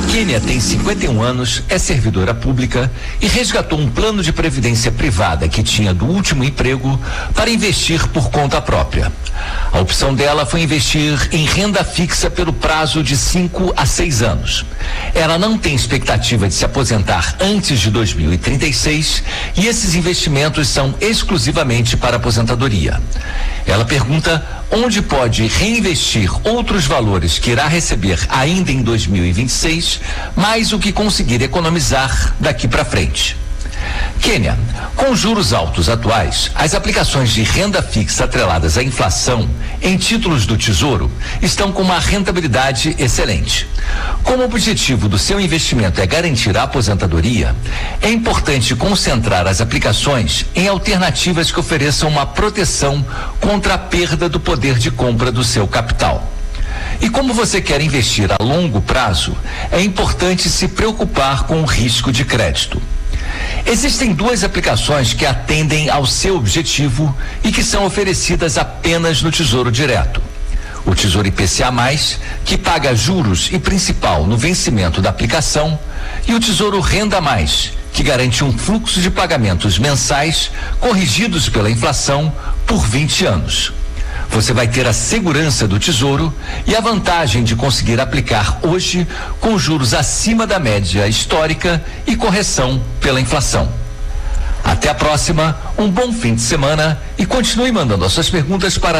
Kênia tem 51 anos, é servidora pública e resgatou um plano de previdência privada que tinha do último emprego para investir por conta própria. A opção dela foi investir em renda fixa pelo prazo de 5 a 6 anos. Ela não tem expectativa de se aposentar antes de 2036 e esses investimentos são exclusivamente para aposentadoria. Ela pergunta onde pode reinvestir outros valores que irá receber ainda em 2026, mais o que conseguir economizar daqui para frente. Kênia, com juros altos atuais, as aplicações de renda fixa atreladas à inflação em títulos do Tesouro estão com uma rentabilidade excelente. Como o objetivo do seu investimento é garantir a aposentadoria, é importante concentrar as aplicações em alternativas que ofereçam uma proteção contra a perda do poder de compra do seu capital. E como você quer investir a longo prazo, é importante se preocupar com o risco de crédito. Existem duas aplicações que atendem ao seu objetivo e que são oferecidas apenas no Tesouro Direto. O Tesouro IPCA+, que paga juros e principal no vencimento da aplicação, e o Tesouro Renda+, que garante um fluxo de pagamentos mensais corrigidos pela inflação por 20 anos. Você vai ter a segurança do Tesouro e a vantagem de conseguir aplicar hoje com juros acima da média histórica e correção pela inflação. Até a próxima, um bom fim de semana e continue mandando as suas perguntas para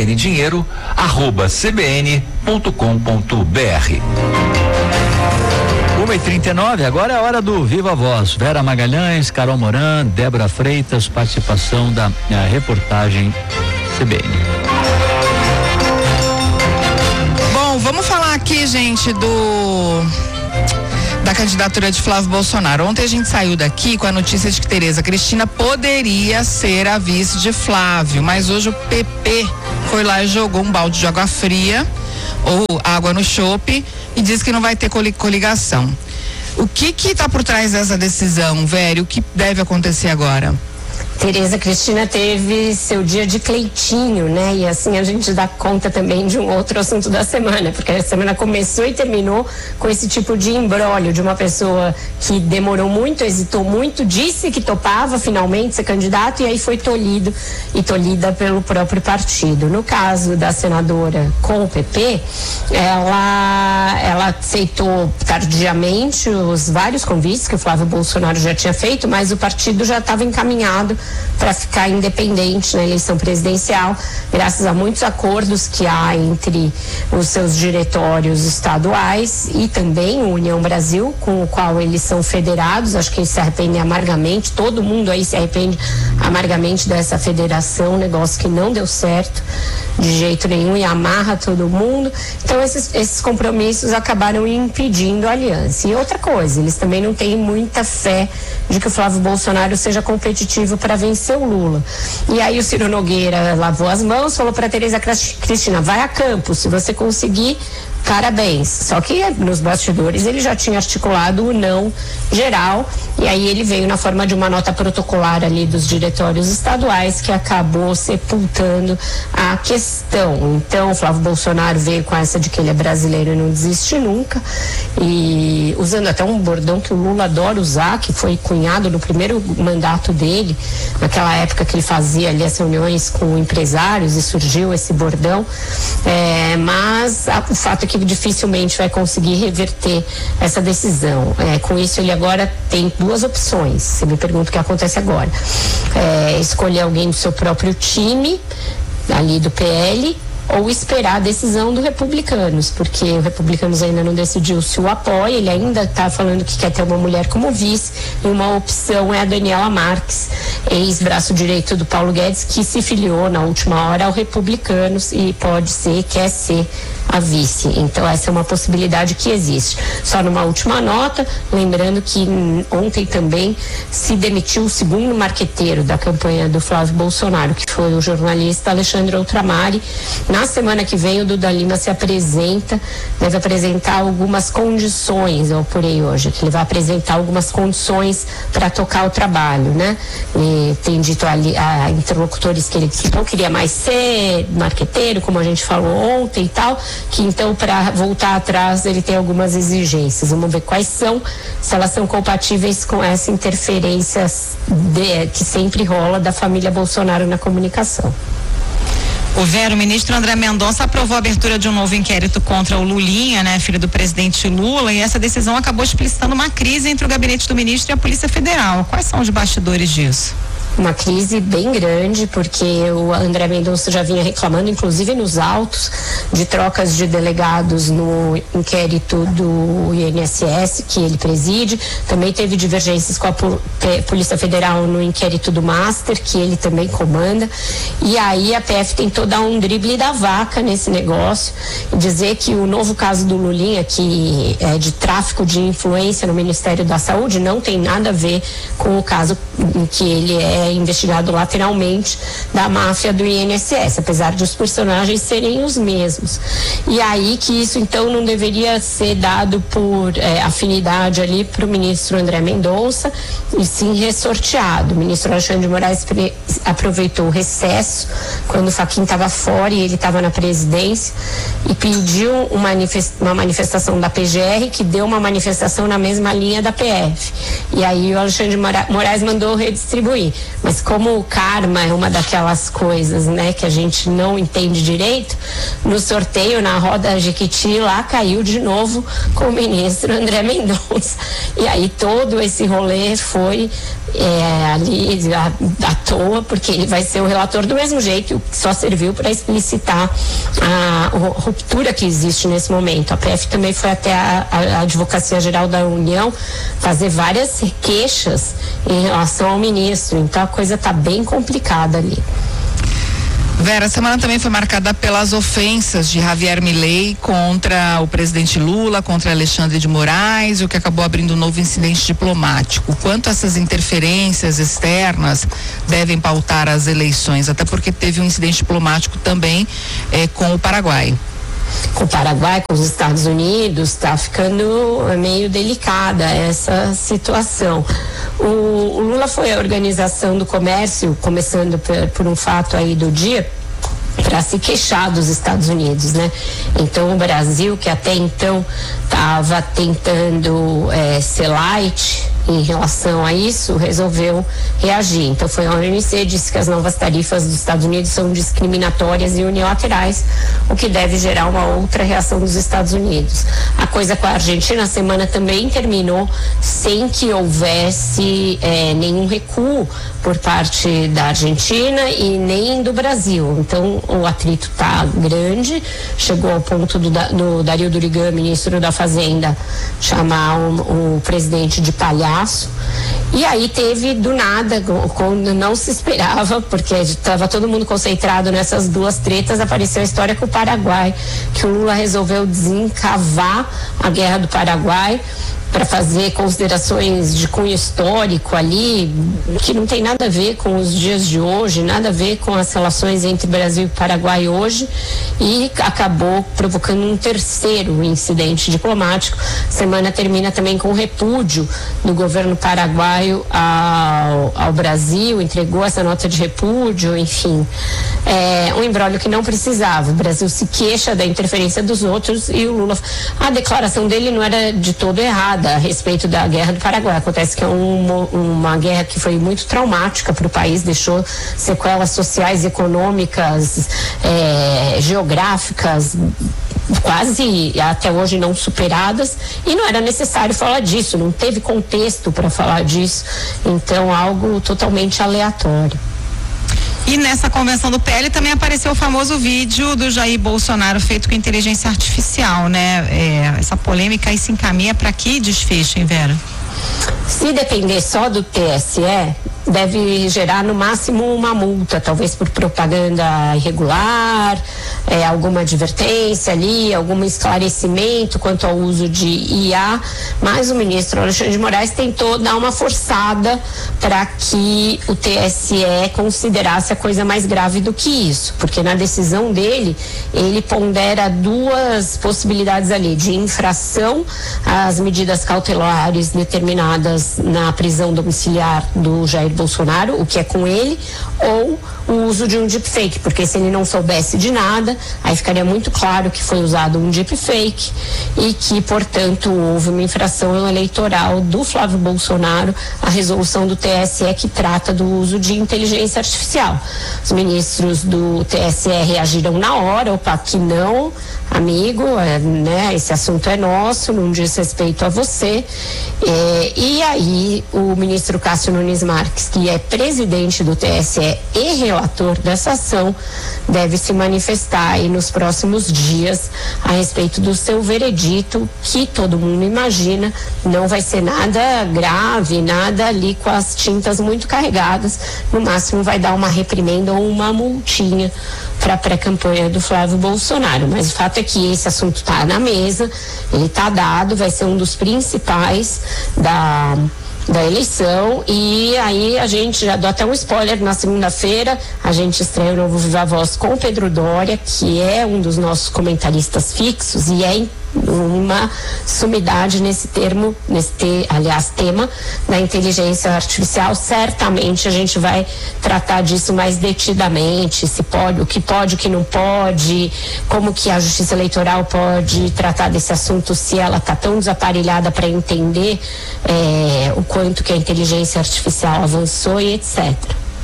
cbndinheiro@cbn.com.br. 1h39, agora é a hora do Viva Voz. Vera Magalhães, Carol Moran, Débora Freitas, participação da reportagem CBN. Bom, vamos falar aqui, gente, da candidatura de Flávio Bolsonaro. Ontem a gente saiu daqui com a notícia de que Tereza Cristina poderia ser a vice de Flávio, mas hoje o PP foi lá e jogou um balde de água fria ou água no chope e disse que não vai ter coligação. O que está por trás dessa decisão, velho? O que deve acontecer agora? Tereza Cristina teve seu dia de Cleitinho, né? E assim a gente dá conta também de um outro assunto da semana, porque a semana começou e terminou com esse tipo de imbróglio de uma pessoa que demorou muito, hesitou muito, disse que topava finalmente ser candidato e aí foi tolhida pelo próprio partido. No caso da senadora com o PP, ela aceitou tardiamente os vários convites que o Flávio Bolsonaro já tinha feito, mas o partido já estava encaminhado para ficar independente na eleição presidencial, graças a muitos acordos que há entre os seus diretórios estaduais e também o União Brasil, com o qual eles são federados. Acho que eles se arrependem amargamente, todo mundo aí se arrepende amargamente dessa federação, negócio que não deu certo de jeito nenhum e amarra todo mundo. Então esses compromissos acabaram impedindo a aliança. E outra coisa, eles também não têm muita fé de que o Flávio Bolsonaro seja competitivo para vencer o Lula. E aí o Ciro Nogueira lavou as mãos, falou para Tereza Cristina, vai a campo, se você conseguir, parabéns. Só que nos bastidores ele já tinha articulado o não geral e aí ele veio na forma de uma nota protocolar ali dos diretórios estaduais que acabou sepultando a questão. Então o Flávio Bolsonaro veio com essa de que ele é brasileiro e não desiste nunca, e usando até um bordão que o Lula adora usar, que foi cunhado no primeiro mandato dele, naquela época que ele fazia ali as reuniões com empresários e surgiu esse bordão, mas o fato é que dificilmente vai conseguir reverter essa decisão. Com isso ele agora tem duas opções. Você me pergunta o que acontece agora. Escolher alguém do seu próprio time, ali do PL, ou esperar a decisão do Republicanos, porque o Republicanos ainda não decidiu se o apoia, ele ainda está falando que quer ter uma mulher como vice, e uma opção é a Daniela Marques, ex-braço direito do Paulo Guedes, que se filiou na última hora ao Republicanos e quer ser a vice. Então essa é uma possibilidade que existe. Só numa última nota, lembrando que ontem também se demitiu o segundo marqueteiro da campanha do Flávio Bolsonaro, que foi o jornalista Alexandre Outramari. Na semana que vem o Duda Lima deve apresentar algumas condições, eu apurei hoje, que ele vai apresentar algumas condições para tocar o trabalho, né? E tem dito ali a interlocutores que ele não queria mais ser marqueteiro, como a gente falou ontem e tal, que então para voltar atrás ele tem algumas exigências. Vamos ver quais são, se elas são compatíveis com essa interferência que sempre rola da família Bolsonaro na comunicação. O ministro André Mendonça aprovou a abertura de um novo inquérito contra o Lulinha, né, filho do presidente Lula, e essa decisão acabou explicitando uma crise entre o gabinete do ministro e a Polícia Federal. Quais são os bastidores disso? Uma crise bem grande, porque o André Mendonça já vinha reclamando, inclusive nos autos, de trocas de delegados no inquérito do INSS, que ele preside. Também teve divergências com a Polícia Federal no inquérito do Master, que ele também comanda. E aí a PF tentou dar um drible da vaca nesse negócio e dizer que o novo caso do Lulinha, que é de tráfico de influência no Ministério da Saúde, não tem nada a ver com o caso em que ele é investigado lateralmente da máfia do INSS, apesar de os personagens serem os mesmos. E aí que isso então não deveria ser dado por afinidade ali para o ministro André Mendonça, e sim ressorteado. O ministro Alexandre de Moraes aproveitou o recesso, quando o Fachin estava fora e ele estava na presidência, e pediu uma manifestação da PGR, que deu uma manifestação na mesma linha da PF. E aí o Alexandre de Moraes mandou redistribuir. Mas como o karma é uma daquelas coisas, né, que a gente não entende direito, no sorteio, na roda Jequiti, lá caiu de novo com o ministro André Mendonça. E aí todo esse rolê foi ali à toa, porque ele vai ser o relator do mesmo jeito, que só serviu para explicitar a ruptura que existe nesse momento. A PF também foi até a Advocacia Geral da União fazer várias queixas em relação ao ministro. Então a coisa está bem complicada ali. Vera, a semana também foi marcada pelas ofensas de Javier Milei contra o presidente Lula, contra Alexandre de Moraes, o que acabou abrindo um novo incidente diplomático. Quanto essas interferências externas devem pautar as eleições? Até porque teve um incidente diplomático também com o Paraguai. Com o Paraguai, com os Estados Unidos, está ficando meio delicada essa situação. O Lula foi à Organização do Comércio, começando por um fato aí do dia, para se queixar dos Estados Unidos, né? Então o Brasil, que até então estava tentando ser light em relação a isso, resolveu reagir. Então foi a OMC, disse que as novas tarifas dos Estados Unidos são discriminatórias e unilaterais, o que deve gerar uma outra reação dos Estados Unidos. A coisa com a Argentina, a semana também terminou sem que houvesse nenhum recuo por parte da Argentina e nem do Brasil. Então o atrito está grande, chegou ao ponto do Dario Durigan, ministro da Fazenda, chamar o presidente de palhaço. E aí teve do nada, quando não se esperava, porque estava todo mundo concentrado nessas duas tretas, apareceu a história com o Paraguai, que o Lula resolveu desencavar a guerra do Paraguai para fazer considerações de cunho histórico ali, que não tem nada a ver com os dias de hoje, nada a ver com as relações entre Brasil e Paraguai hoje, e acabou provocando um terceiro incidente diplomático. A semana termina também com o repúdio do governo paraguaio ao Brasil, entregou essa nota de repúdio, enfim, um imbróglio que não precisava. O Brasil se queixa da interferência dos outros e o Lula, a declaração dele não era de todo errada a respeito da guerra do Paraguai. Acontece que é uma guerra que foi muito traumática para o país, deixou sequelas sociais, econômicas, geográficas, quase até hoje não superadas, e não era necessário falar disso, não teve contexto para falar disso, então algo totalmente aleatório. E nessa convenção do PL também apareceu o famoso vídeo do Jair Bolsonaro feito com inteligência artificial, né? Essa polêmica aí se encaminha para que desfecho, hein, Vera? Se depender só do TSE, deve gerar no máximo uma multa, talvez por propaganda irregular, alguma advertência ali, algum esclarecimento quanto ao uso de IA, mas o ministro Alexandre de Moraes tentou dar uma forçada para que o TSE considerasse a coisa mais grave do que isso, porque na decisão dele, ele pondera duas possibilidades ali, de infração às medidas cautelares determinadas na prisão domiciliar do Jair Bolsonaro, o que é com ele, ou o uso de um deepfake, porque se ele não soubesse de nada, nada, aí ficaria muito claro que foi usado um deepfake e que, portanto, houve uma infração eleitoral do Flávio Bolsonaro, a resolução do TSE que trata do uso de inteligência artificial. Os ministros do TSE reagiram na hora, opa, que não, amigo, né, esse assunto é nosso, não diz respeito a você. E aí o ministro Cássio Nunes Marques, que é presidente do TSE e relator dessa ação, deve se manifestar aí nos próximos dias a respeito do seu veredito, que todo mundo imagina não vai ser nada grave, nada ali com as tintas muito carregadas, no máximo vai dar uma reprimenda ou uma multinha para a pré-campanha do Flávio Bolsonaro. Mas o fato é que esse assunto está na mesa, ele está dado, vai ser um dos principais da eleição, e aí a gente já deu até um spoiler, na segunda-feira a gente estreia o novo Viva Voz com o Pedro Doria, que é um dos nossos comentaristas fixos e é uma sumidade nesse tema da inteligência artificial. Certamente a gente vai tratar disso mais detidamente, se pode, o que não pode, como que a Justiça Eleitoral pode tratar desse assunto, se ela está tão desaparelhada para entender o quanto que a inteligência artificial avançou e etc.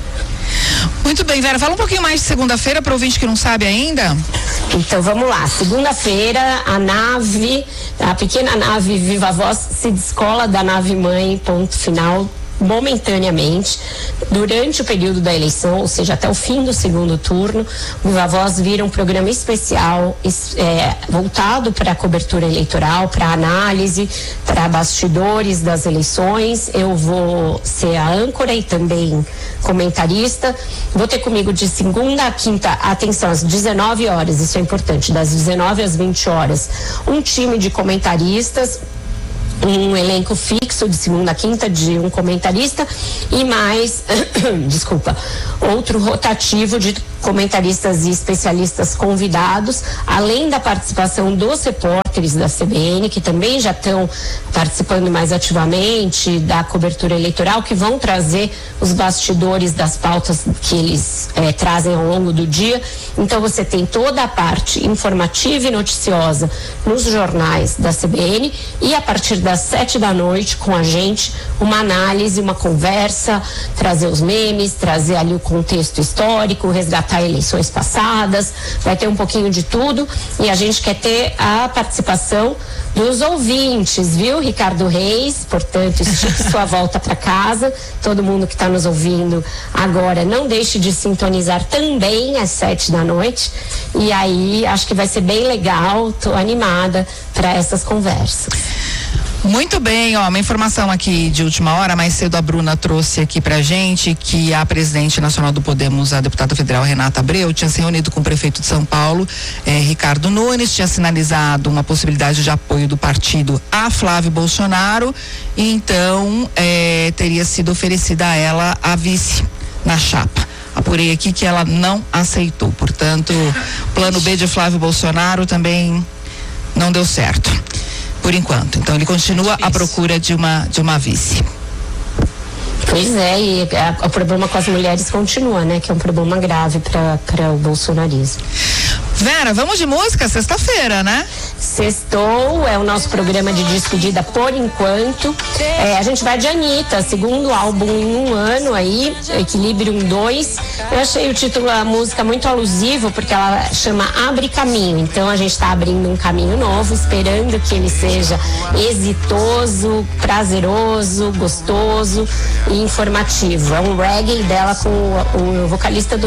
Muito bem, Vera, fala um pouquinho mais de segunda-feira para o ouvinte que não sabe ainda. Então vamos lá, segunda-feira a pequena nave Viva Voz se descola da nave mãe, ponto final, momentaneamente, durante o período da eleição, ou seja, até o fim do segundo turno. O Viva Voz vira um programa especial voltado para a cobertura eleitoral, para análise, para bastidores das eleições. Eu vou ser a âncora e também comentarista. Vou ter comigo de segunda a quinta, atenção, às 19 horas, isso é importante, das 19 às 20 horas, um time de comentaristas, um elenco fixo de segunda a quinta de um comentarista e mais, outro rotativo de comentaristas e especialistas convidados, além da participação dos repórteres da CBN, que também já estão participando mais ativamente da cobertura eleitoral, que vão trazer os bastidores das pautas que eles trazem ao longo do dia. Então você tem toda a parte informativa e noticiosa nos jornais da CBN, e a partir das 7 da noite com a gente, uma análise, uma conversa, trazer os memes, trazer ali o contexto histórico, resgatar eleições passadas, vai ter um pouquinho de tudo, e a gente quer ter a participação dos ouvintes, viu, Ricardo Reis? Portanto, estique sua volta para casa. Todo mundo que está nos ouvindo agora, não deixe de sintonizar também às 7 da noite, e aí acho que vai ser bem legal, tô animada para essas conversas. Muito bem, uma informação aqui de última hora, mais cedo a Bruna trouxe aqui pra gente que a presidente nacional do Podemos, a deputada federal Renata Abreu, tinha se reunido com o prefeito de São Paulo, Ricardo Nunes, tinha sinalizado uma possibilidade de apoio do partido a Flávio Bolsonaro, e então teria sido oferecida a ela a vice na chapa. Apurei aqui que ela não aceitou, portanto, plano B de Flávio Bolsonaro também não deu certo, por enquanto. Então ele continua à procura de uma vice. Pois é, e o problema com as mulheres continua, né? Que é um problema grave para o bolsonarismo. Vera, vamos de música? Sexta-feira, né? Sextou, é o nosso programa de despedida por enquanto. A gente vai de Anitta, segundo álbum em um ano aí, Equilibrium 2. Eu achei o título da música muito alusivo, porque ela chama Abre Caminho. Então a gente está abrindo um caminho novo, esperando que ele seja exitoso, prazeroso, gostoso e informativo. É um reggae dela com o vocalista do